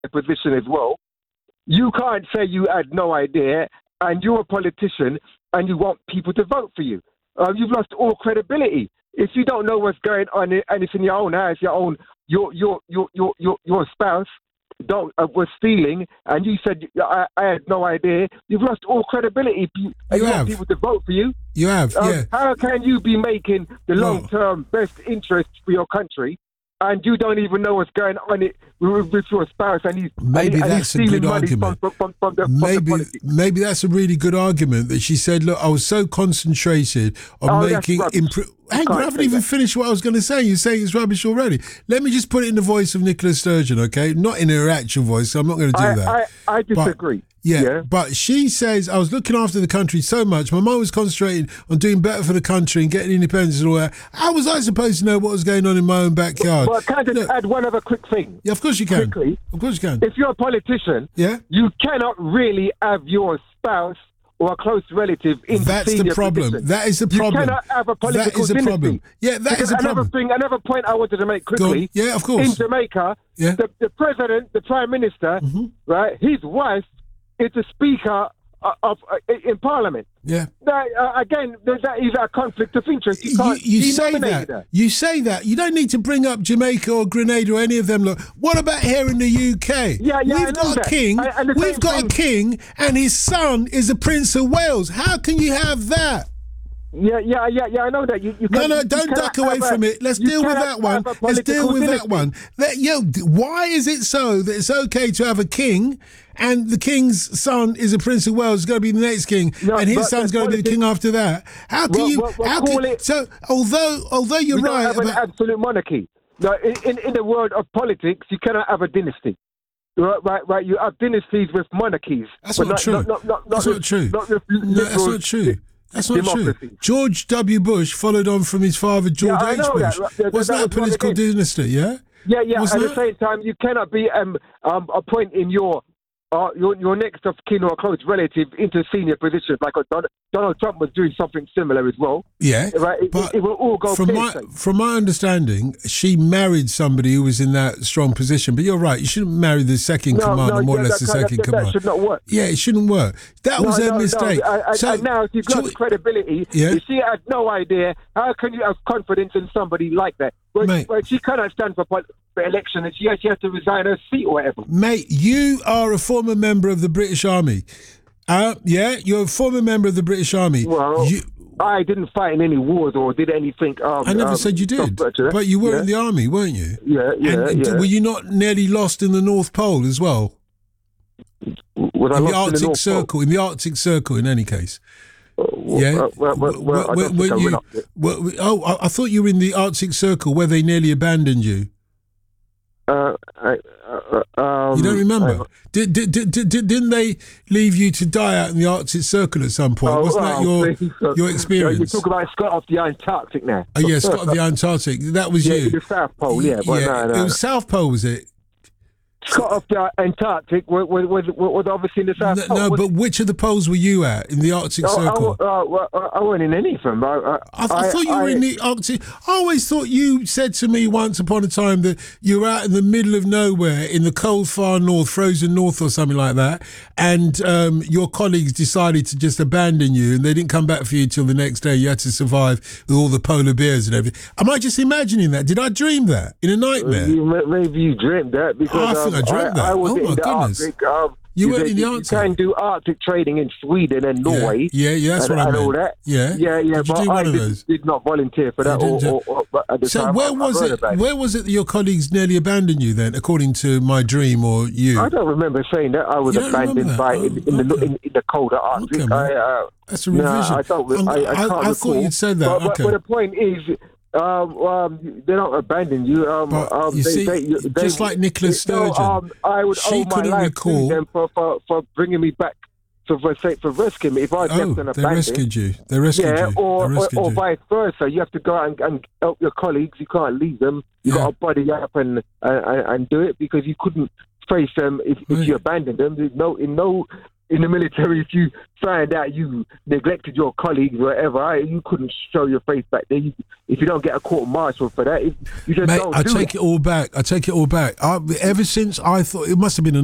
position as well. You can't say you had no idea, and you're a politician, and you want people to vote for you. You've lost all credibility. If you don't know what's going on, and it's in your own house, your spouse was stealing, and you said I had no idea. You've lost all credibility. You want people to vote for you. You have, yeah. How can you be making the long-term best interest for your country, and you don't even know what's going on with your spouse, and he's stealing money from the politics? Maybe that's a really good argument that she said, look, I was so concentrated on making... Hang on, I haven't even finished what I was going to say. You're saying it's rubbish already. Let me just put it in the voice of Nicola Sturgeon, okay? Not in her actual voice, so I'm not going to do that. I disagree. But she says, I was looking after the country so much. My mum was concentrating on doing better for the country and getting independence and all that. How was I supposed to know what was going on in my own backyard? Well, can I just add one other quick thing? Yeah, of course you can. Quickly. Of course you can. If you're a politician, you cannot really have your spouse or a close relative in That's the problem. Position. That is the problem. You cannot have a political dynasty. Problem. Yeah, that is a problem. Another point I wanted to make quickly. Yeah, of course. In Jamaica, the president, the prime minister, right, his wife is the speaker in Parliament. Yeah. Again, that is a conflict of interest. You say that. You say that. You don't need to bring up Jamaica or Grenada or any of them. Look, what about here in the UK? We've got a king. We've got a king, and his son is the Prince of Wales. How can you have that? Yeah, I know that. Don't duck away from it. Let's deal with that one. Why is it so that it's okay to have a king and the king's son is a Prince of Wales, is going to be the next king, and his son's going to be the king after that? How can you... So, although you're right... Have an absolute monarchy. No, in the world of politics, you cannot have a dynasty. Right. You have dynasties with monarchies. That's not true. That's not true. That's not true. That's not democracy. True. George W. Bush followed on from his father, George H. Bush. Was that a political dynasty, yeah? Yeah. At the same time, you cannot be appointing your next of kin or close relative into senior positions, like Donald Trump was doing something similar as well. Yeah, right. It will all go from my understanding, she married somebody who was in that strong position. But you're right, you shouldn't marry the second commander, more or less the second commander. That should not work. Yeah, it shouldn't work. That was a mistake. And now she's got credibility. Yeah. If she had no idea, how can you have confidence in somebody like that? Well, she cannot stand for election, and she has to resign her seat or whatever. Mate, you are a former member of the British Army. You're a former member of the British Army. Well, I didn't fight in any wars or did anything. I never said you did, but you were in the army, weren't you? Yeah. Were you not nearly lost in the North Pole as well? Was I in lost the Arctic in the North Circle? Pole? In the Arctic Circle, in any case. I thought you were in the Arctic Circle where they nearly abandoned you. You don't remember? Didn't they leave you to die out in the Arctic Circle at some point? Wasn't that your experience? You talk about Scott of the Antarctic now. Oh yeah, Scott of the Antarctic. That was you. The South Pole, No. It was South Pole, was it? Scott of the Antarctic was obviously in the South Pole. No, but which of the poles were you at in the Arctic Circle? I wasn't in any of them. I thought you were in the Arctic. I always thought you said to me once upon a time that you were out in the middle of nowhere in the cold far north, frozen north or something like that, and your colleagues decided to just abandon you and they didn't come back for you till the next day. You had to survive with all the polar bears and everything. Am I just imagining that? Did I dream that in a nightmare? Maybe you dreamed that because... I dreamt that. I was in the goodness. Arctic. You weren't in the Arctic. You can do Arctic trading in Sweden and Norway. Yeah, that's what I meant. All that. Yeah. Did you do one of those? Did not volunteer for that. Where was it that your colleagues nearly abandoned you then, according to my dream or you? I don't remember saying that. I was abandoned in the colder Arctic. Okay, that's a revision. I thought you'd said that. But the point is... they don't abandon you. Just like Nicola Sturgeon, I would she owe my couldn't life recall to them for bringing me back. For rescuing me. If I left and abandoned, they rescued you. Or vice versa. You have to go out and help your colleagues. You can't leave them. You got to buddy up and do it because you couldn't face them if you abandoned them. in the military, if you find out you neglected your colleagues or whatever, you couldn't show your face back there. If you don't get a court-martial for that, you just Mate, don't I do take it. it all back. Ever since I thought, it must have been